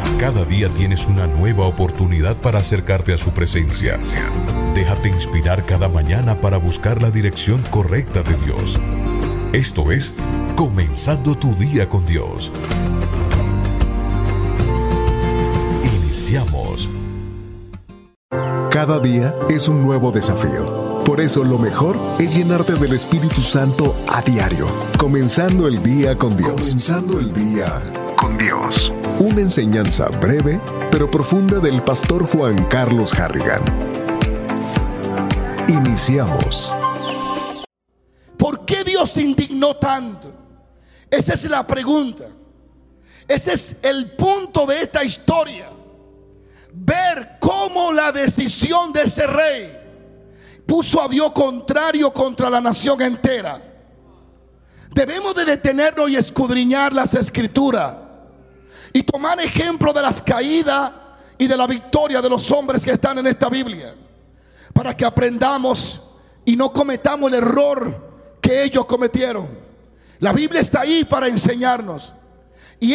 Cada día tienes una nueva oportunidad para acercarte a su presencia. Déjate inspirar cada mañana para buscar la dirección correcta de Dios. Esto es Comenzando tu día con Dios. Iniciamos. Cada día es un nuevo desafío. Por eso lo mejor es llenarte del Espíritu Santo a diario. Comenzando el día con Dios. Comenzando el día con Dios. Una enseñanza breve pero profunda del pastor Juan Carlos Harrigan. Iniciamos. ¿Por qué Dios se indignó tanto? Esa es la pregunta. Ese es el punto de esta historia. Ver cómo la decisión de ese rey puso a Dios contrario contra la nación entera. Debemos de detenernos y escudriñar las escrituras y tomar ejemplo de las caídas y de la victoria de los hombres que están en esta Biblia, para que aprendamos y no cometamos el error que ellos cometieron. La Biblia está ahí para enseñarnos. Y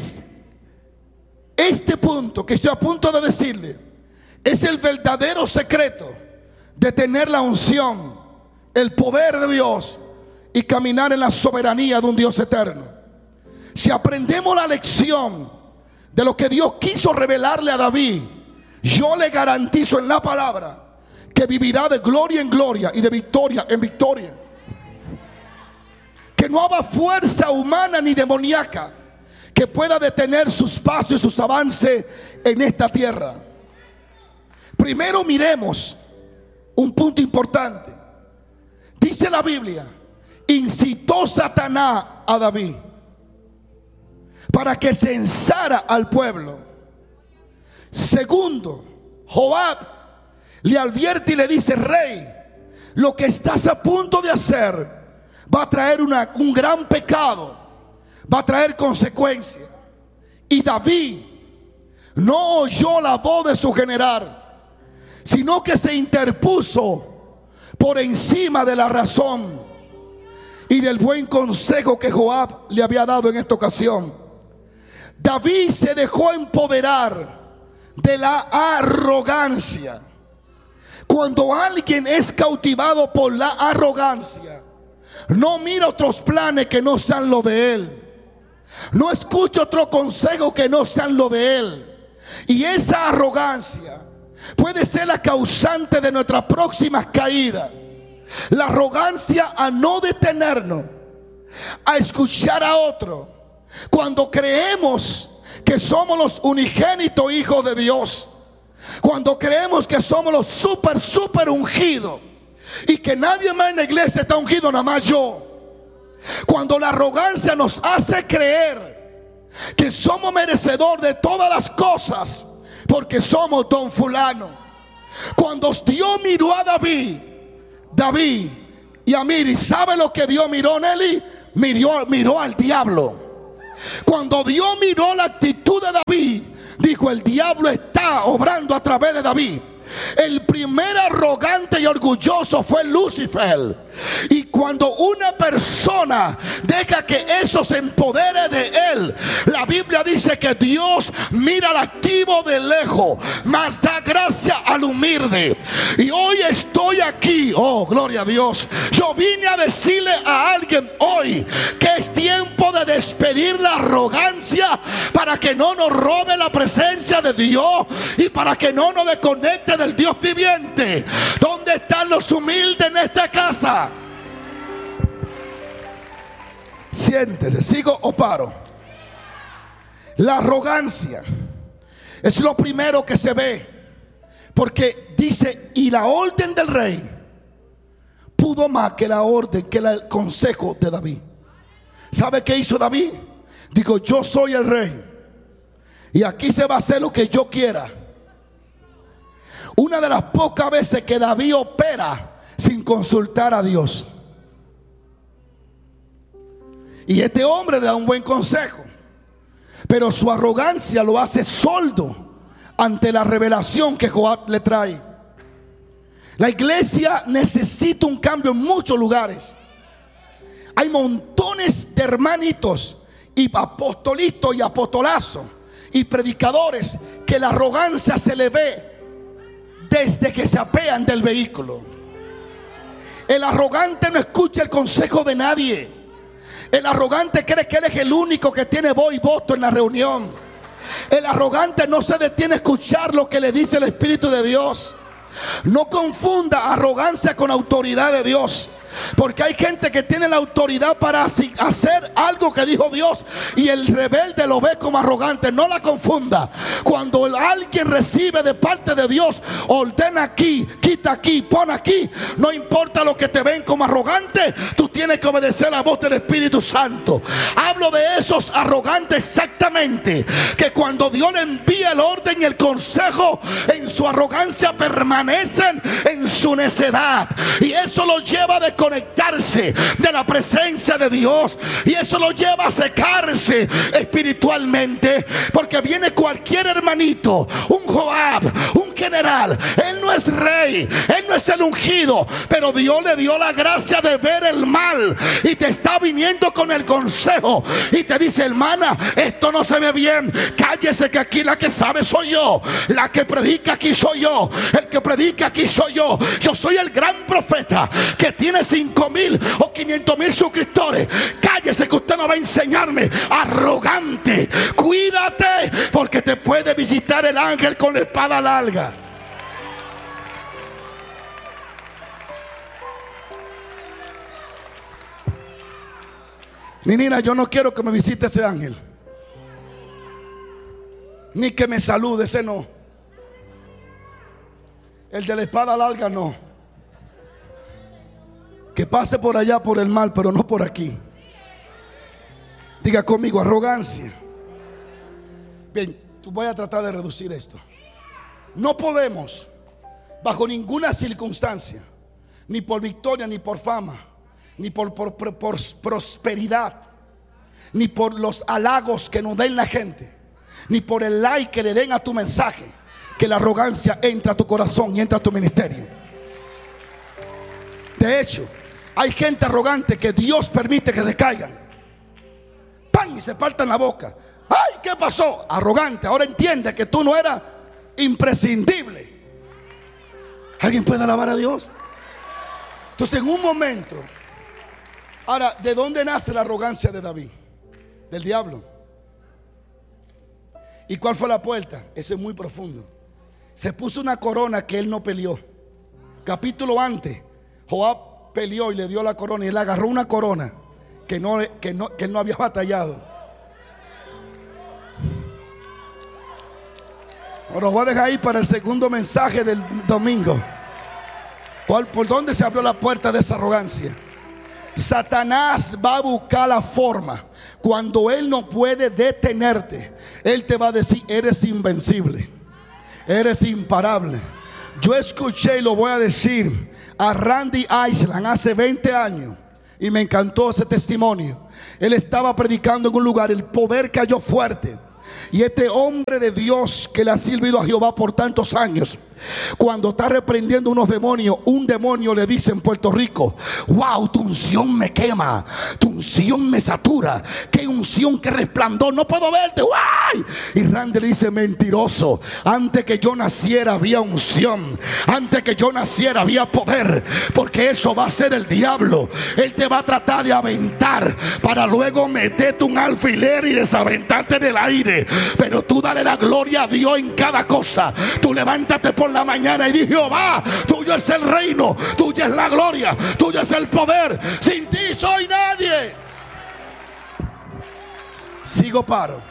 este punto que estoy a punto de decirle es el verdadero secreto de tener la unción, el poder de Dios y caminar en la soberanía de un Dios eterno. Si aprendemos la lección de lo que Dios quiso revelarle a David, yo le garantizo en la palabra que vivirá de gloria en gloria y de victoria en victoria. Que no habrá fuerza humana ni demoníaca que pueda detener sus pasos y sus avances en esta tierra. Primero miremos un punto importante. Dice la Biblia: incitó Satanás a David para que censara al pueblo. Segundo, Joab le advierte y le dice: rey, lo que estás a punto de hacer va a traer un gran pecado, va a traer consecuencias. Y David no oyó la voz de su general, sino que se interpuso por encima de la razón y del buen consejo que Joab le había dado en esta ocasión. David se dejó empoderar de la arrogancia. Cuando alguien es cautivado por la arrogancia, no mira otros planes que no sean lo de él. No escucha otro consejo que no sean lo de él. Y esa arrogancia puede ser la causante de nuestra próxima caída. La arrogancia a no detenernos a escuchar a otro cuando creemos que somos los unigénitos hijos de Dios, cuando creemos que somos los super ungidos y que nadie más en la iglesia está ungido, nada más yo. Cuando la arrogancia nos hace creer que somos merecedores de todas las cosas porque somos don fulano. Cuando Dios miró a David y a Miri, ¿sabe lo que Dios miró, Nelly? Miró al diablo. Cuando Dios miró la actitud de David, dijo: el diablo está obrando a través de David. El primer arrogante y orgulloso fue Lucifer. Y cuando una persona deja que eso se empodere de él, la Biblia dice que Dios mira al activo de lejos, mas da gracia al humilde. Y hoy estoy aquí, oh gloria a Dios. Yo vine a decirle a alguien hoy que es tiempo de despedir la arrogancia para que no nos robe la presencia de Dios y para que no nos desconecte del Dios viviente. ¿Dónde están los humildes en esta casa? Siéntese, ¿sigo o paro? La arrogancia es lo primero que se ve, porque dice: y la orden del rey pudo más que la orden, que el consejo de David. ¿Sabe qué hizo David? Dijo: yo soy el rey y aquí se va a hacer lo que yo quiera. Una de las pocas veces que David opera sin consultar a Dios. Y este hombre le da un buen consejo, pero su arrogancia lo hace sordo ante la revelación que Joab le trae. La iglesia necesita un cambio en muchos lugares. Hay montones de hermanitos y apostolitos y apostolazos y predicadores que la arrogancia se le ve desde que se apean del vehículo. El arrogante no escucha el consejo de nadie. El arrogante cree que él es el único que tiene voz y voto en la reunión. El arrogante no se detiene a escuchar lo que le dice el Espíritu de Dios. No confunda arrogancia con autoridad de Dios, porque hay gente que tiene la autoridad para hacer algo que dijo Dios y el rebelde lo ve como arrogante. No la confunda. Cuando alguien recibe de parte de Dios, ordena aquí, quita aquí, pon aquí, no importa lo que te ven como arrogante, tú tienes que obedecer la voz del Espíritu Santo. Hablo de esos arrogantes exactamente, que cuando Dios le envía el orden y el consejo, en su arrogancia permanecen en su necedad, y eso lo lleva a desconectarse de la presencia de Dios, y eso lo lleva a secarse espiritualmente, porque viene cualquier hermanito, un Joab, un general. Él no es rey, él no es el ungido, pero Dios le dio la gracia de ver el mal y te está viniendo con el consejo y te dice: hermana, esto no se ve bien, cállese, que aquí la que sabe soy yo, la que predica aquí soy yo, el que predica aquí soy yo. Yo soy el gran profeta que tiene 5,000 o 500,000 suscriptores. Cállese, que usted no va a enseñarme. Arrogante, cuídate, porque te puede visitar el ángel con la espada larga. Nina, yo no quiero que me visite ese ángel, ni que me salude, ese no. El de la espada larga no. Que pase por allá por el mal, pero no por aquí. Diga conmigo: arrogancia. Bien, voy a tratar de reducir esto. No podemos, bajo ninguna circunstancia, ni por victoria, ni por fama, ni por prosperidad, ni por los halagos que nos den la gente, ni por el like que le den a tu mensaje, que la arrogancia entra a tu corazón y entra a tu ministerio. De hecho, hay gente arrogante que Dios permite que se caigan, ¡pam!, y se partan la boca. ¡Ay, qué pasó! Arrogante. Ahora entiende que tú no eras imprescindible. ¿Alguien puede alabar a Dios? Entonces, en un momento. Ahora, ¿de dónde nace la arrogancia de David? Del diablo. ¿Y cuál fue la puerta? Ese es muy profundo. Se puso una corona que él no peleó. Capítulo antes, Joab peleó y le dio la corona, y él agarró una corona que él no había batallado. Ahora voy a dejar ahí para el segundo mensaje del domingo. ¿Por dónde se abrió la puerta de esa arrogancia? Satanás va a buscar la forma. Cuando él no puede detenerte, él te va a decir: eres invencible, eres imparable. Yo escuché, y lo voy a decir, a Randy Island hace 20 años, y me encantó ese testimonio. Él estaba predicando en un lugar, el poder cayó fuerte, y este hombre de Dios que le ha servido a Jehová por tantos años, cuando está reprendiendo unos demonios, un demonio le dice en Puerto Rico: wow, tu unción me quema, tu unción me satura, qué unción, qué resplandor, no puedo verte. ¡Guay! Y Randy le dice: mentiroso, antes que yo naciera había unción, antes que yo naciera había poder, porque eso va a ser el diablo. Él te va a tratar de aventar para luego meterte un alfiler y desaventarte en el aire, pero tú dale la gloria a Dios en cada cosa. Tú levántate por la mañana y di: Jehová, tuyo es el reino, tuya es la gloria, tuyo es el poder, sin ti soy nadie. Sigo paro.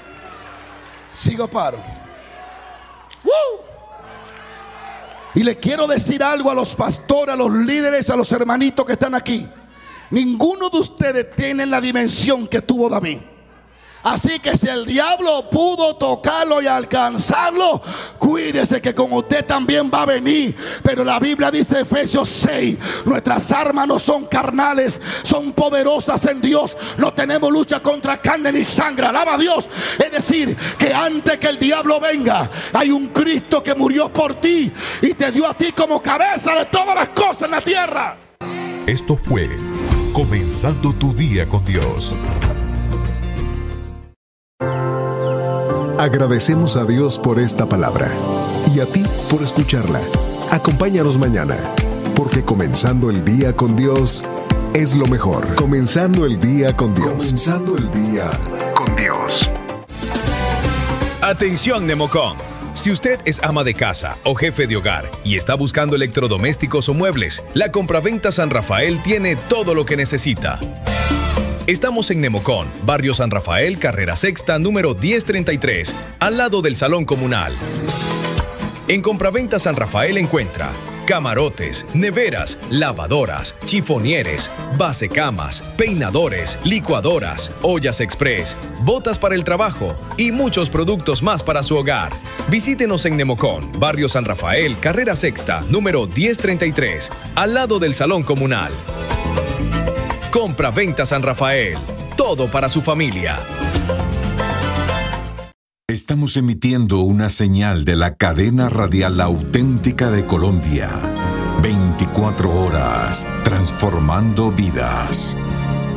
Y le quiero decir algo a los pastores, a los líderes, a los hermanitos que están aquí: ninguno de ustedes tiene la dimensión que tuvo David. Así que si el diablo pudo tocarlo y alcanzarlo, cuídese que con usted también va a venir. Pero la Biblia dice, Efesios 6, nuestras armas no son carnales, son poderosas en Dios. No tenemos lucha contra carne ni sangre. Alaba a Dios. Es decir, que antes que el diablo venga, hay un Cristo que murió por ti y te dio a ti como cabeza de todas las cosas en la tierra. Esto fue Comenzando tu Día con Dios. Agradecemos a Dios por esta palabra y a ti por escucharla. Acompáñanos mañana, porque comenzando el día con Dios es lo mejor. Comenzando el día con Dios. Comenzando el día con Dios. Atención, Nemocom. Si usted es ama de casa o jefe de hogar y está buscando electrodomésticos o muebles, la Compraventa San Rafael tiene todo lo que necesita. Estamos en Nemocom, Barrio San Rafael, Carrera Sexta, número 1033, al lado del Salón Comunal. En Compraventa San Rafael encuentra camarotes, neveras, lavadoras, chifonieres, basecamas, peinadores, licuadoras, ollas express, botas para el trabajo y muchos productos más para su hogar. Visítenos en Nemocom, Barrio San Rafael, Carrera Sexta, número 1033, al lado del Salón Comunal. Compraventa San Rafael, todo para su familia. Estamos emitiendo una señal de la cadena radial auténtica de Colombia. 24 horas, transformando vidas.